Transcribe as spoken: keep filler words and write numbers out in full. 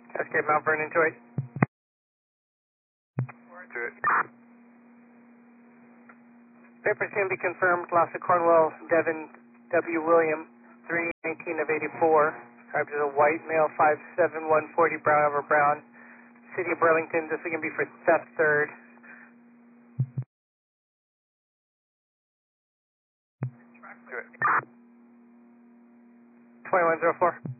Escape Mount Vernon two eight. Do it. Papers can be confirmed. Loss of Cornwall, Devin W. William, three nineteen of eighty-four. Described as a white male, five seven, one forty, brown over brown. City of Burlington, this is going to be for theft third. Do it. twenty-one oh four.